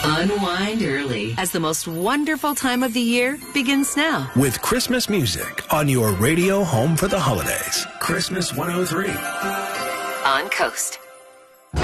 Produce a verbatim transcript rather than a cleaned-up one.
Unwind early as the most wonderful time of the year begins now. With Christmas music on your radio home for the holidays. Christmas one oh three. On Coast.